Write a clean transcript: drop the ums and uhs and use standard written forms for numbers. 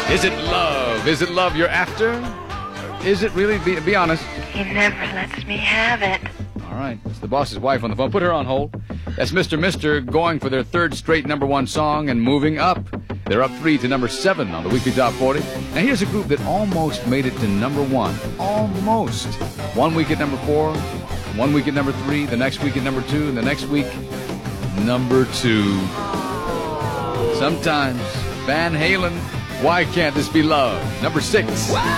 Is it love? Is it love you're after? Is it really? Be honest. He never lets me have it. All right. It's the boss's wife on the phone. Put her on hold. That's Mr. going for their third straight #1 song and moving up. They're up 3 to number 7 on the Weekly Top 40. Now here's a group that almost made it to #1. Almost. 1 week at number 4, 1 week at number 3, the next week at number 2, and the next week, number 2. Sometimes Van Halen, Why Can't This Be Love? Number 6.